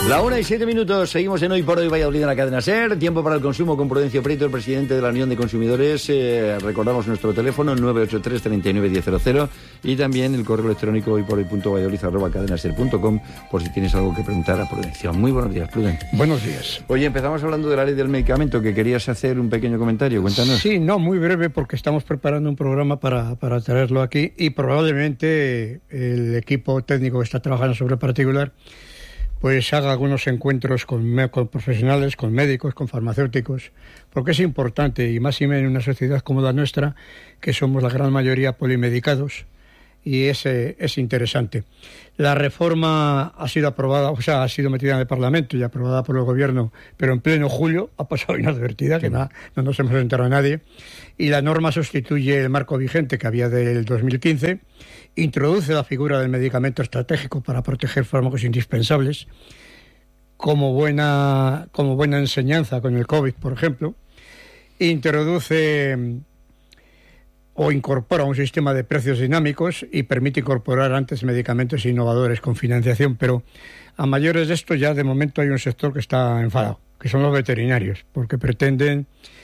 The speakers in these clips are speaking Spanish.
La 1:07, seguimos en Hoy por Hoy Valladolid en la cadena SER. Tiempo para el consumo con Prudencio Prieto, el presidente de la Unión de Consumidores. Recordamos nuestro teléfono 983 39 1000 y también el correo electrónico hoyporhoy.valladolid@cadenaser.com por si tienes algo que preguntar a Prudencio. Muy buenos días, Pruden. Buenos días. Oye, empezamos hablando de la ley del medicamento, que querías hacer un pequeño comentario. Cuéntanos. Sí, no, muy breve, porque estamos preparando un programa para traerlo aquí y probablemente el equipo técnico que está trabajando sobre el particular pues haga algunos encuentros con profesionales, con médicos, con farmacéuticos, porque es importante, y más y menos en una sociedad como la nuestra, que somos la gran mayoría polimedicados, y es interesante. La reforma ha sido aprobada, o sea, ha sido metida en el Parlamento y aprobada por el Gobierno, pero en pleno julio ha pasado inadvertida, que no nos hemos enterado a nadie, y la norma sustituye el marco vigente que había del 2015, introduce la figura del medicamento estratégico para proteger fármacos indispensables, como buena enseñanza con el COVID, por ejemplo, introduce o incorpora un sistema de precios dinámicos y permite incorporar antes medicamentos innovadores con financiación, pero a mayores de esto ya de momento hay un sector que está enfadado, que son los veterinarios, porque pretenden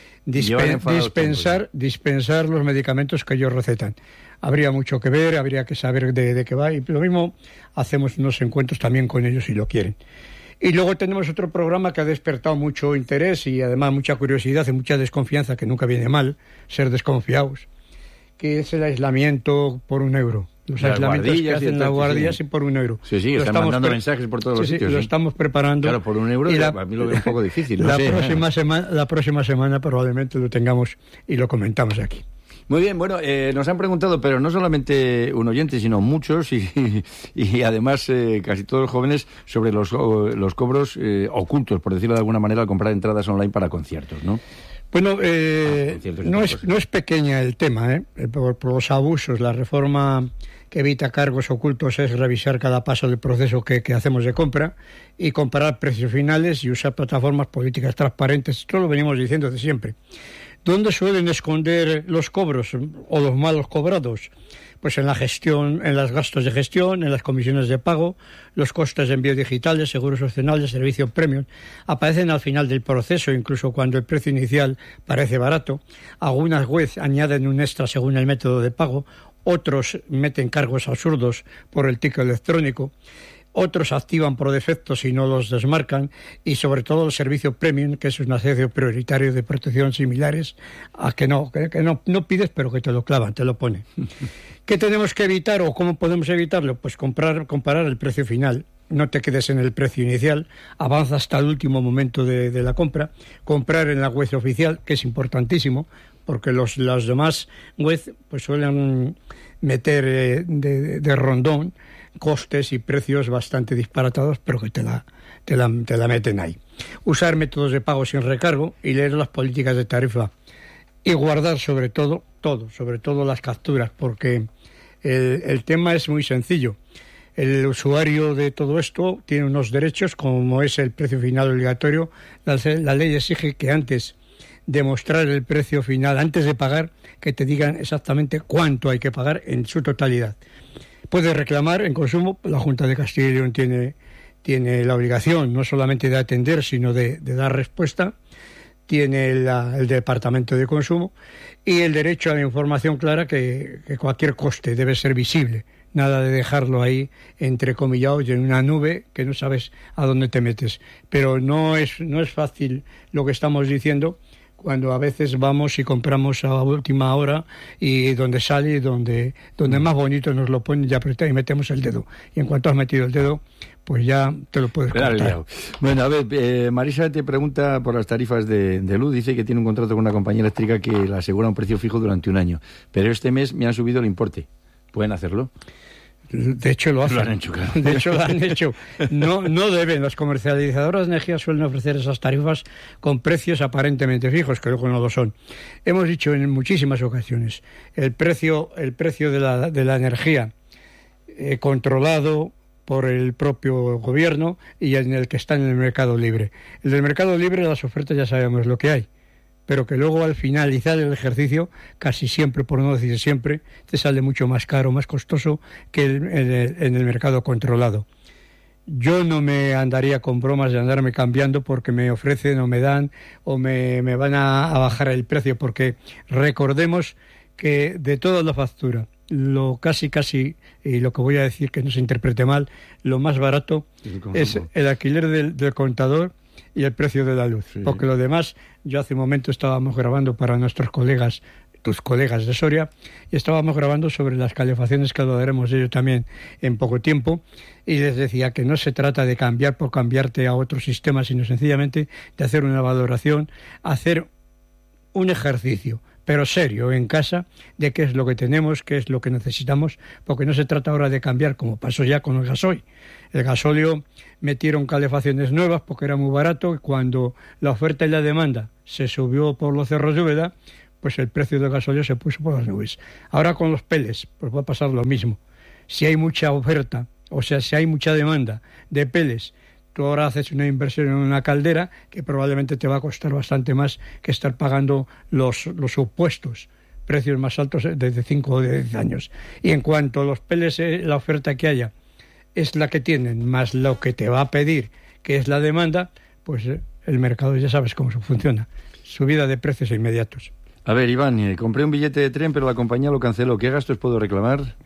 dispensar los medicamentos que ellos recetan. Habría mucho que ver, habría que saber de qué va, y lo mismo hacemos unos encuentros también con ellos si lo quieren. Y luego tenemos otro programa que ha despertado mucho interés y además mucha curiosidad y mucha desconfianza, que nunca viene mal ser desconfiados, que es el aislamiento por €1. Los aislamientos que hacen las guardias y por €1. Sí, están mandando mensajes por todos los sitios. Lo estamos preparando. Claro, por €1 y a mí lo veo un poco difícil. La próxima semana probablemente lo tengamos y lo comentamos aquí. Muy bien, bueno, nos han preguntado, pero no solamente un oyente, sino muchos y además casi todos los jóvenes, sobre los cobros ocultos, por decirlo de alguna manera, al comprar entradas online para conciertos, ¿no? Bueno, no es pequeña el tema, por los abusos. La reforma que evita cargos ocultos es revisar cada paso del proceso que hacemos de compra y comparar precios finales y usar plataformas políticas transparentes. Esto lo venimos diciendo desde siempre. ¿Dónde suelen esconder los cobros o los malos cobrados? Pues en la gestión, en los gastos de gestión, en las comisiones de pago, los costes de envío digitales, seguros opcionales, servicios premium. Aparecen al final del proceso, incluso cuando el precio inicial parece barato. Algunas webs añaden un extra según el método de pago, otros meten cargos absurdos por el ticket electrónico. Otros activan por defecto si no los desmarcan, y sobre todo el servicio premium, que es un acceso prioritario de protección similares a que no pides, pero que te lo clavan, te lo ponen. ¿Qué tenemos que evitar o cómo podemos evitarlo? Pues comparar el precio final. No te quedes en el precio inicial, avanza hasta el último momento de la compra. Comprar en la web oficial, que es importantísimo, porque las demás webs pues suelen meter de rondón costes y precios bastante disparatados, pero que te la meten ahí. Usar métodos de pago sin recargo y leer las políticas de tarifa. Y guardar sobre todo las capturas, porque el tema es muy sencillo. El usuario de todo esto tiene unos derechos, como es el precio final obligatorio. La ley exige que antes de mostrar el precio final, antes de pagar, que te digan exactamente cuánto hay que pagar en su totalidad. Puede reclamar en consumo. La Junta de Castilla y León tiene la obligación no solamente de atender, sino de dar respuesta. Tiene el Departamento de Consumo y el derecho a la información clara, que cualquier coste debe ser visible. Nada de dejarlo ahí entrecomillado y en una nube que no sabes a dónde te metes. Pero no es fácil lo que estamos diciendo, cuando a veces vamos y compramos a última hora y donde sale, donde más bonito nos lo ponen y apretamos y metemos el dedo. Y en cuanto has metido el dedo, pues ya te lo puedes cortar. Bueno, a ver, Marisa te pregunta por las tarifas de luz. Dice que tiene un contrato con una compañía eléctrica que le asegura un precio fijo durante un año. Pero este mes me han subido el importe. ¿Pueden hacerlo? De hecho lo hacen. Lo han hecho, claro. De hecho lo han hecho. No deben. Las comercializadoras de energía suelen ofrecer esas tarifas con precios aparentemente fijos, que luego no lo son. Hemos dicho en muchísimas ocasiones, el precio de la energía controlado por el propio gobierno y en el que está en el mercado libre. El del mercado libre, las ofertas ya sabemos lo que hay, pero que luego al finalizar el ejercicio, casi siempre, por no decir siempre, te sale mucho más caro, más costoso que en el mercado controlado. yo no me andaría con bromas de andarme cambiando porque me ofrecen o me dan o me van a bajar el precio, porque recordemos que de toda la factura, lo casi, y lo que voy a decir que no se interprete mal, lo más barato es el alquiler del contador y el precio de la luz, sí. Porque lo demás, yo hace un momento estábamos grabando para nuestros colegas, tus colegas de Soria, y estábamos grabando sobre las calefacciones, que hablaremos de ello también en poco tiempo, y les decía que no se trata de cambiar por cambiarte a otro sistema, sino sencillamente de hacer una valoración, hacer un ejercicio, pero serio, en casa, de qué es lo que tenemos, qué es lo que necesitamos, porque no se trata ahora de cambiar, como pasó ya con el gasoil. El gasóleo metieron calefacciones nuevas porque era muy barato, y cuando la oferta y la demanda se subió por los cerros de Úbeda, pues el precio del gasóleo se puso por las nubes. Ahora con los peles, pues va a pasar lo mismo. Si hay mucha oferta, o sea, si hay mucha demanda de peles, tú ahora haces una inversión en una caldera que probablemente te va a costar bastante más que estar pagando los supuestos precios más altos desde 5 o 10 años. Y en cuanto a los peles, la oferta que haya es la que tienen, más lo que te va a pedir, que es la demanda, pues el mercado ya sabes cómo funciona. Subida de precios inmediatos. A ver, Iván, compré un billete de tren, pero la compañía lo canceló. ¿Qué gastos puedo reclamar?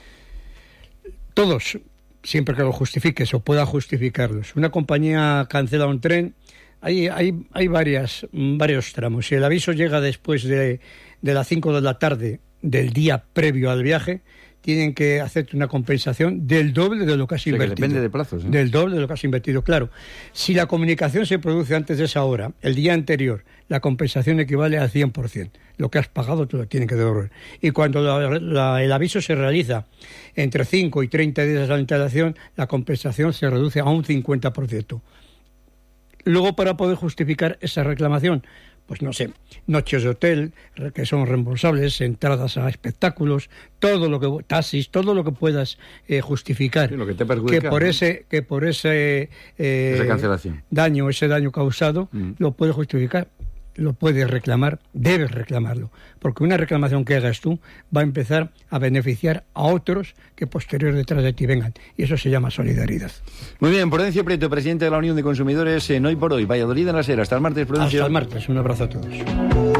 Todos, siempre que lo justifiques o pueda justificarlos. Una compañía cancela un tren, hay varios tramos. Si el aviso llega después de las 5 de la tarde del día previo al viaje, tienen que hacerte una compensación del doble de lo que has invertido. Que depende de plazos, ¿eh? Del doble de lo que has invertido, claro. Si la comunicación se produce antes de esa hora, el día anterior, la compensación equivale al 100%. Lo que has pagado te lo tienen que devolver. Y cuando el aviso se realiza entre 5 y 30 días de la antelación, la compensación se reduce a un 50%. Luego, para poder justificar esa reclamación, pues no sé, noches de hotel que son reembolsables, entradas a espectáculos, todo lo que taxis, todo lo que puedas justificar, sí, lo que te perjudica, que por ese esa cancelación, ese daño causado, lo puedes justificar, lo puedes reclamar, debes reclamarlo, porque una reclamación que hagas tú va a empezar a beneficiar a otros que posterior detrás de ti vengan, y eso se llama solidaridad. Muy bien, Prudencio Prieto, presidente de la Unión de Consumidores en Hoy por Hoy, Valladolid en la Sera. Hasta el martes, Prudencio. Hasta el martes, un abrazo a todos.